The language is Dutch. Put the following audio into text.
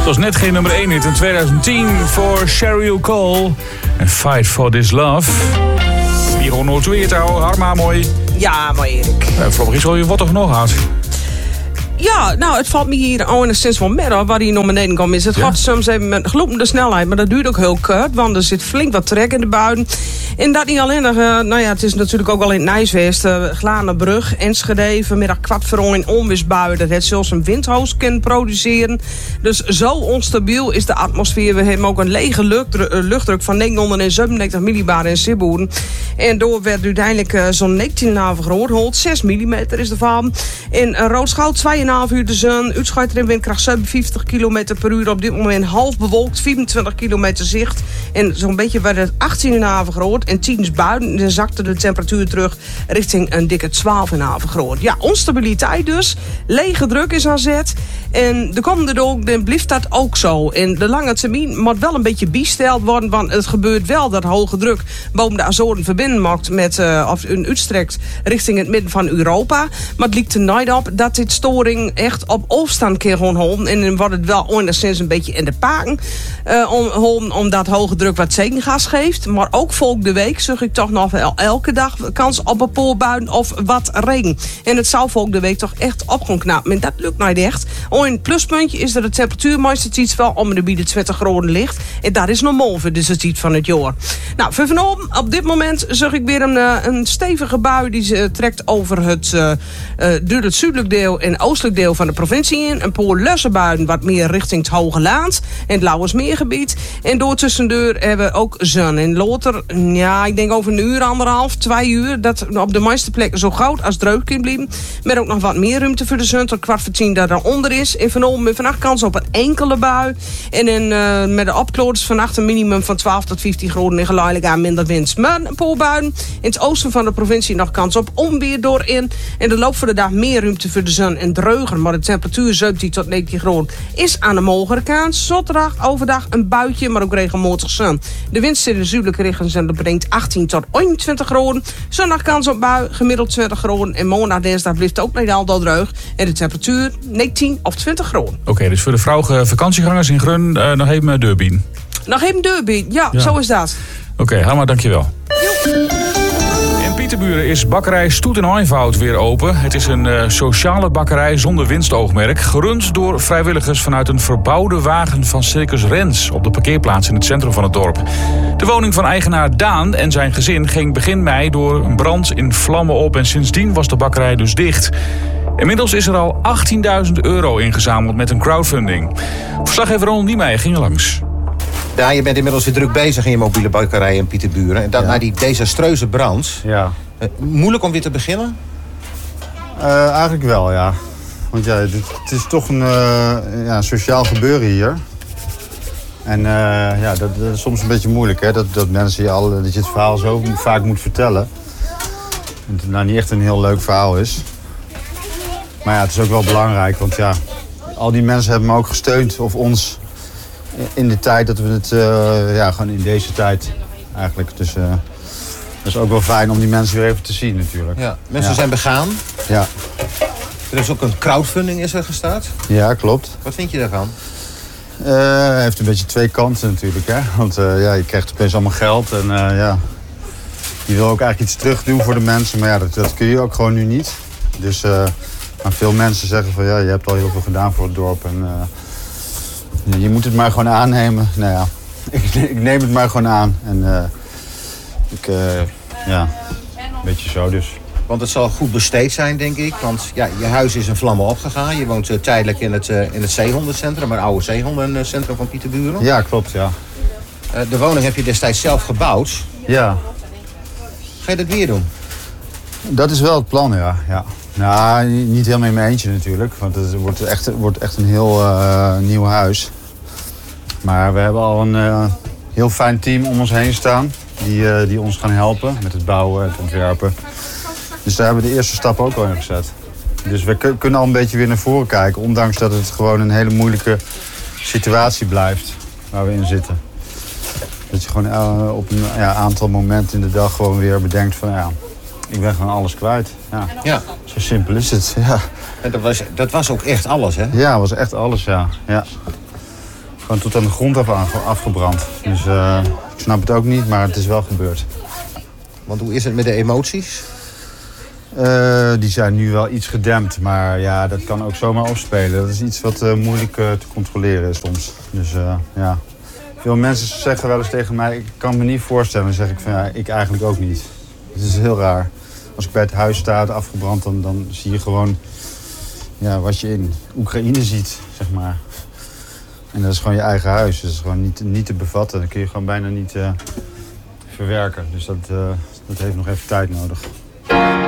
was net geen nummer 1 hit in 2010 voor Sheryl Cole. En Fight for This Love. Hier gewoon nooit weer houden. Harma, mooi. Ja, mooi Erik. Voorlopig is al je wat toch nog had. Ja, nou, het valt me hier al enigszins wel met waar hij naar beneden komt. Het gaat soms even met glopende snelheid, maar dat duurt ook heel kort. Want er zit flink wat trek in de buien. En dat niet alleen nog, het is natuurlijk ook al in het Nijswest. Glanenbrug, Enschede, vanmiddag 1:15 onweersbuien. Dat het zelfs een windhoos kan produceren. Dus zo onstabiel is de atmosfeer. We hebben ook een lege luchtdruk van 997 millibar in Zeeboeren. En door werd uiteindelijk zo'n 19,5 groot. Holt 6 mm is de val. In Roodschout 2,5 uur de zon. Uitschuit er in windkracht 57 km per uur. Op dit moment half bewolkt, 24 kilometer zicht. En zo'n beetje werd het 18,5 groot. En 10 buiten. Dan zakte de temperatuur terug richting een dikke 12,5 groot. Ja, onstabiliteit dus. Lege druk is aan zet. En de komende dag dan blijft dat ook zo. En de lange termijn moet wel een beetje bijsteld worden. Want het gebeurt wel dat hoge druk boven de Azoren verbinden maakt met een uitstrekt richting het midden van Europa. Maar het lijkt er nooit op dat dit storing echt op afstand kan gaan houden. En dan wordt het wel enigszins een beetje in de paken. Omdat hoge druk wat zegengas geeft. Maar ook volgende week zag ik toch nog wel elke dag kans op een poolbuien of wat regen. En het zou volgende week toch echt op gaan knappen. En dat lukt nooit echt. Een pluspuntje is dat de temperatuur meestal iets wel om de 20 graden ligt. En dat is normaal voor deze tijd van het jaar. Nou, voor vanavond, op dit moment zag ik weer een stevige bui die trekt over door het zuidelijk deel en oostelijk deel van de provincie in. Een paar lusse buien wat meer richting het Hoge Laand en het Lauwersmeergebied. En door tussendeur hebben we ook zon. En later, ja, ik denk over een uur, 1,5, 2 uur, dat op de meeste plekken zo goud als droog kan blijven. Met ook nog wat meer ruimte voor de zon, tot 9:15 dat eronder is. En vanavond en vannacht kans op een enkele bui. En met de opklaarders vannacht een minimum van 12 tot 15 graden en geleidelijk aan minder wind. Maar een paar buien. In het oosten van de provincie nog kans op onweer doorin. En de loop van de dag meer ruimte voor de zon en droger. Maar de temperatuur 17 tot 19 graden is aan de mogelijke kant. Zaterdag overdag een buitje, maar ook regelmatig zon. De wind zit in de zuidelijke richting en dat brengt 18 tot 21 graden. Zondag kans op bui, gemiddeld 20 graden. En maandag dinsdag blijft ook niet al dat droog. En de temperatuur 19 of 20 graden. Oké, dus voor de vrouwige vakantiegangers in Grun nog even deurbien. Nog even deurbien, ja, zo is dat. Oké, Hamma, dankjewel. In Pieterburen is bakkerij Stoet en Eenvoud weer open. Het is een sociale bakkerij zonder winstoogmerk. Gerund door vrijwilligers vanuit een verbouwde wagen van Circus Rens op de parkeerplaats in het centrum van het dorp. De woning van eigenaar Daan en zijn gezin ging begin mei door een brand in vlammen op. En sindsdien was de bakkerij dus dicht. Inmiddels is er al €18.000 ingezameld met een crowdfunding. Verslaggever Ronald Niemeyer ging er langs. Ja, je bent inmiddels weer druk bezig in je mobiele bakkerij in Pieterburen. En dat na die desastreuze brand. Ja. Moeilijk om weer te beginnen? Eigenlijk wel, ja. Want ja, het is toch een sociaal gebeuren hier. En dat is soms een beetje moeilijk, hè. Dat mensen dat je het verhaal zo vaak moet vertellen. En het nou niet echt een heel leuk verhaal is. Maar ja, het is ook wel belangrijk, want ja, al die mensen hebben me ook gesteund, of ons, in de tijd dat we het, gewoon in deze tijd eigenlijk. Dus dat is ook wel fijn om die mensen weer even te zien natuurlijk. Ja, mensen zijn begaan. Ja. Er is ook een crowdfunding is er gestart. Ja, klopt. Wat vind je daarvan? Het heeft een beetje twee kanten natuurlijk, hè. Want je krijgt opeens allemaal geld en je wil ook eigenlijk iets terug doen voor de mensen. Maar ja, dat kun je ook gewoon nu niet. Dus maar veel mensen zeggen van ja, je hebt al heel veel gedaan voor het dorp. En je moet het maar gewoon aannemen. Nou ja, ik neem het maar gewoon aan. En een beetje zo dus. Want het zal goed besteed zijn, denk ik. Want ja, je huis is in vlammen opgegaan. Je woont tijdelijk in het zeehondencentrum, het oude zeehondencentrum van Pieterburen. Ja, klopt, ja. De woning heb je destijds zelf gebouwd. Ja. Ga je dat weer doen? Dat is wel het plan, ja. Nou, niet helemaal in mijn eentje natuurlijk. Want het wordt echt een heel nieuw huis. Maar we hebben al een heel fijn team om ons heen staan. Die ons gaan helpen met het bouwen, het ontwerpen. Dus daar hebben we de eerste stap ook al in gezet. Dus we kunnen al een beetje weer naar voren kijken. Ondanks dat het gewoon een hele moeilijke situatie blijft waar we in zitten. Dat je gewoon op een aantal momenten in de dag gewoon weer bedenkt van ik ben gewoon alles kwijt. Ja. Zo simpel is het, ja. En dat was ook echt alles, hè? Ja, dat was echt alles, ja. Gewoon tot aan de grond afgebrand. Dus ik snap het ook niet, maar het is wel gebeurd. Want hoe is het met de emoties? Die zijn nu wel iets gedempt, maar ja, dat kan ook zomaar opspelen. Dat is iets wat moeilijk te controleren is soms. Dus ja, veel mensen zeggen wel eens tegen mij, ik kan het me niet voorstellen. Dan zeg ik van ja, ik eigenlijk ook niet. Het is heel raar. Als ik bij het huis sta, afgebrand, dan zie je gewoon ja, wat je in Oekraïne ziet, zeg maar. En dat is gewoon je eigen huis. Dat is gewoon niet te bevatten. Dat kun je gewoon bijna niet verwerken. Dus dat heeft nog even tijd nodig.